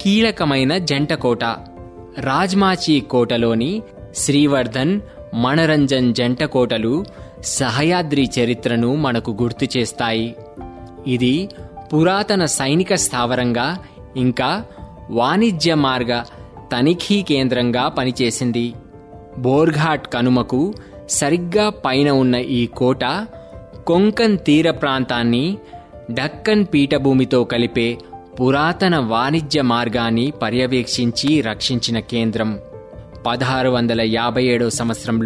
కీలకమైన జంటకోట. రాజ్మాచీ కోటలోని శ్రీవర్ధన్, మణరంజన్ జంటకోటలు సహయాద్రి చరిత్రను మనకు గుర్తు చేస్తాయి. ఇది పురాతన సైనిక స్థావరంగా ఇంకా వాణిజ్య మార్గ తనిఖీ కేంద్రంగా పనిచేసింది. బోర్ఘాట్ కనుమకు సరిగ్గా పైన ఉన్న ఈ కోట కొంకన్ తీర ప్రాంతాన్ని డక్కన్ పీఠభూమితో కలిపే పురాతన వాణిజ్య మార్గాన్ని పర్యవేక్షించి రక్షించిన కేంద్రం. 1657 సంవత్సరంలో